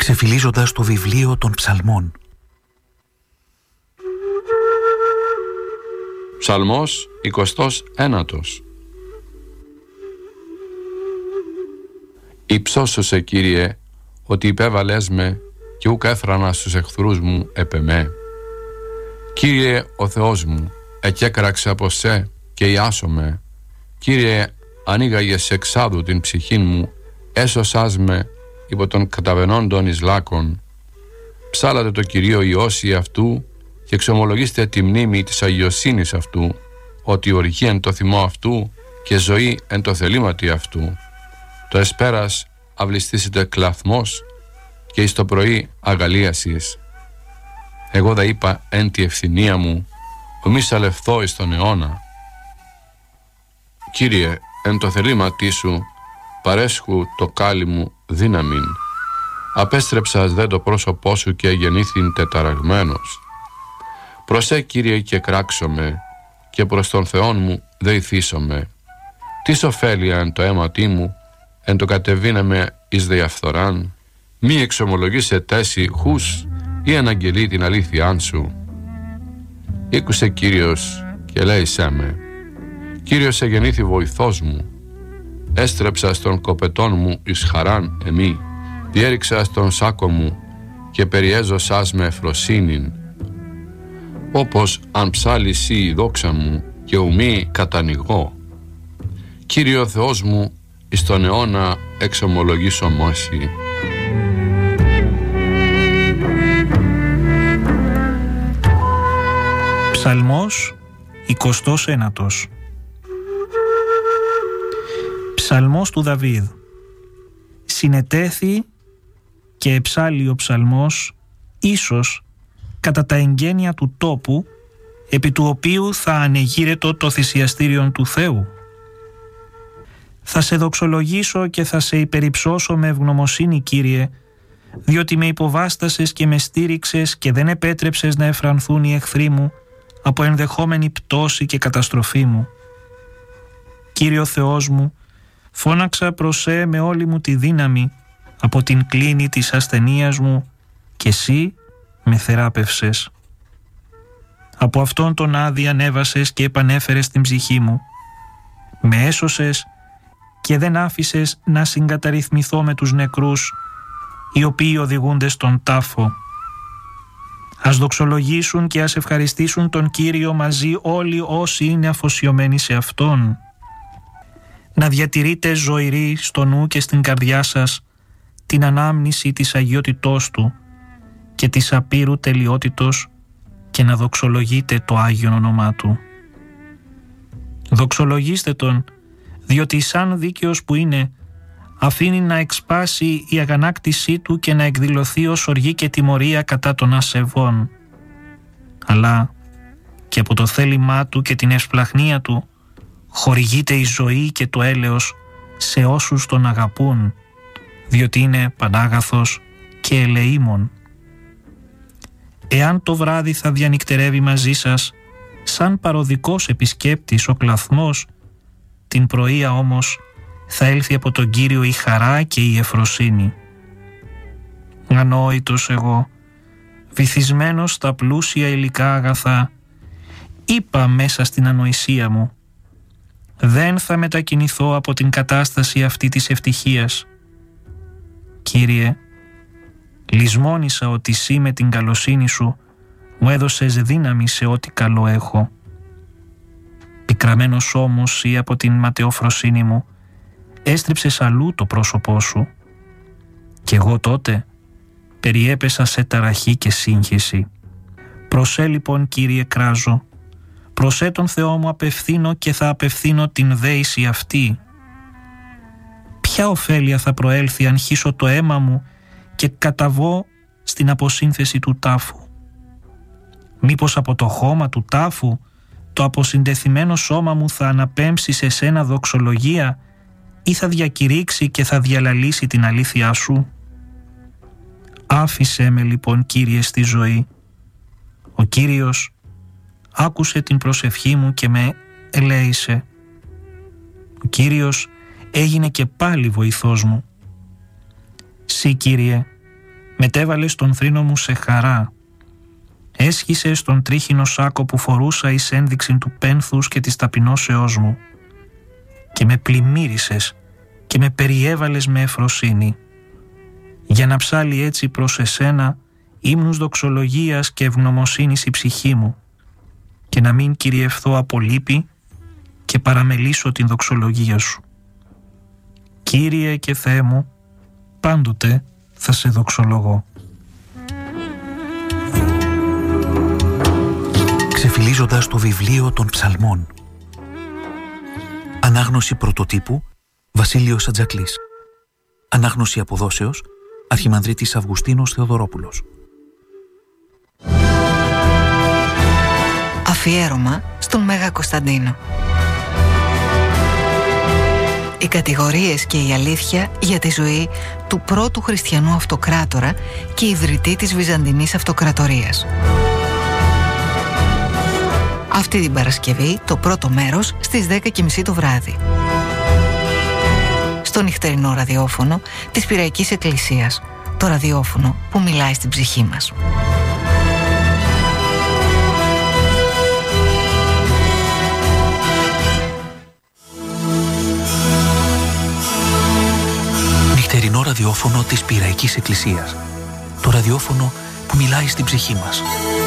ξεφυλίζοντας το βιβλίο των ψαλμών. Ψαλμός 29. Υψώσωσε, Κύριε, ότι υπέβαλες με και ούκ έφρανα στους εχθρούς μου επ' εμέ. Κύριε ο Θεός μου, εκέκραξε από σε και ιάσομαι. Κύριε, ανοίγαγες εξάδου την ψυχήν μου, έσωσάς με υπό των καταβενόντων εις λάκων. Ψάλατε το Κυρίο η όσοι αυτού και εξομολογήστε τη μνήμη της αγιοσύνης αυτού, ότι οργή εν το θυμό αυτού και ζωή εν το θελήματι αυτού. Το εσπέρας αυλιστήσετε κλαθμός και εις το πρωί αγαλίασις. Εγώ δα είπα εν τη ευθυνία μου, μη σαλευθώ εις τον αιώνα. Κύριε, εν το θελήματί σου παρέσχου το κάλλι μου δύναμην. Απέστρεψας δε το πρόσωπό σου και γεννήθην τεταραγμένος. Προσέ, Κύριε, και κράξομαι και προς τον Θεόν μου δεηθήσομαι. Τι ωφέλεια εν το αίματί μου, εν το κατεβήναμε εις διαφθοράν. Μη εξομολογήσε τέση χούς ή αναγγελεί την αλήθειάν σου. Ήκουσε, Κύριος, και λέησέ με. Κύριος εγεννήθη βοηθός μου. Έστρεψα στον κοπετόν μου εις χαράν εμή. Διέριξα στον σάκο μου και περιέζωσάς με ευφροσύνην. Όπως αν ψάλισι η δόξα μου και ουμή κατανοιγώ. Κύριο Θεός μου, εις τον αιώνα εξομολογήσω μόση. Ψαλμός 29. Ψαλμός του Δαβίδ. Συνετέθη και εψάλλει ο ψαλμός ίσως κατά τα εγγένεια του τόπου επί του οποίου θα ανεγείρετο το θυσιαστήριον του Θεού. Θα σε δοξολογήσω και θα σε υπερυψώσω με ευγνωμοσύνη, Κύριε, διότι με υποβάστασες και με στήριξες και δεν επέτρεψες να εφρανθούν οι εχθροί μου από ενδεχόμενη πτώση και καταστροφή μου. Κύριο Θεός μου, φώναξα προς σε με όλη μου τη δύναμη από την κλίνη της ασθενείας μου και εσύ με θεράπευσες. Από αυτόν τον άδει ανέβασες και επανέφερες την ψυχή μου. Με έσωσες και δεν άφησες να συγκαταρρυθμηθώ με τους νεκρούς, οι οποίοι οδηγούνται στον τάφο. Ας δοξολογήσουν και ας ευχαριστήσουν τον Κύριο μαζί όλοι όσοι είναι αφοσιωμένοι σε Αυτόν. Να διατηρείτε ζωηρή στο νου και στην καρδιά σας την ανάμνηση της αγιότητός Του και της απείρου τελειότητος και να δοξολογείτε το Άγιον όνομά Του. Δοξολογήστε Τον, διότι σαν δίκαιος που είναι, αφήνει να εξπάσει η αγανάκτησή Του και να εκδηλωθεί ως οργή και τιμωρία κατά των ασεβών. Αλλά και από το θέλημά Του και την ευσπλαχνία Του χορηγείται η ζωή και το έλεος σε όσους Τον αγαπούν, διότι είναι πανάγαθος και ελεήμων. Εάν το βράδυ θα διανυκτερεύει μαζί σας, σαν παροδικός επισκέπτης ο κλαθμός, την πρωία όμως θα έλθει από τον Κύριο η χαρά και η ευφροσύνη. Ανόητος εγώ, βυθισμένος στα πλούσια υλικά αγαθά, είπα μέσα στην ανοησία μου, δεν θα μετακινηθώ από την κατάσταση αυτή της ευτυχίας. Κύριε, λησμόνησα ότι εσύ με την καλοσύνη σου μου έδωσες δύναμη σε ό,τι καλό έχω. Πικραμένος όμως ή από την ματαιοφροσύνη μου έστριψες αλλού το πρόσωπό σου και εγώ τότε περιέπεσα σε ταραχή και σύγχυση. Προσέ λοιπόν, Κύριε, κράζω, προσέ τον Θεό μου απευθύνω και θα απευθύνω την δέηση αυτή. Ποια ωφέλεια θα προέλθει αν χύσω το αίμα μου και καταβώ στην αποσύνθεση του τάφου? Μήπως από το χώμα του τάφου το αποσυντεθειμένο σώμα μου θα αναπέμψει σε σένα δοξολογία ή θα διακηρύξει και θα διαλαλήσει την αλήθειά σου? Άφησέ με λοιπόν, Κύριε, στη ζωή. Ο Κύριος άκουσε την προσευχή μου και με ελέησε. Ο Κύριος έγινε και πάλι βοηθός μου. Συ, Κύριε, μετέβαλες τον θρήνο μου σε χαρά. Έσχισες τον τρίχινο σάκο που φορούσα εις ένδειξη του πένθους και της ταπεινώσεώς μου και με πλημμύρισες και με περιέβαλες με ευφροσύνη για να ψάλει έτσι προς εσένα ύμνους δοξολογίας και ευγνωμοσύνης η ψυχή μου και να μην κυριευθώ από λύπη και παραμελήσω την δοξολογία σου. Κύριε και Θεέ μου, πάντοτε θα σε δοξολογώ. Ξεφυλίζοντας το βιβλίο των Ψαλμών. Ανάγνωση πρωτοτύπου Βασίλειος Ατζακλής. Ανάγνωση αποδόσεως Αρχιμανδρίτης Αυγουστίνος Θεοδωρόπουλος. Αφιέρωμα στον Μέγα Κωνσταντίνο. Οι κατηγορίες και η αλήθεια για τη ζωή του πρώτου χριστιανού αυτοκράτορα και ιδρυτή της Βυζαντινής Αυτοκρατορίας. Αυτή την Παρασκευή το πρώτο μέρος στις 10:30 το βράδυ. Στο νυχτερινό ραδιόφωνο της Πειραϊκής Εκκλησίας. Το ραδιόφωνο που μιλάει στην ψυχή μας. Νυχτερινό ραδιόφωνο της Πειραϊκής Εκκλησίας. Το ραδιόφωνο που μιλάει στην ψυχή μας.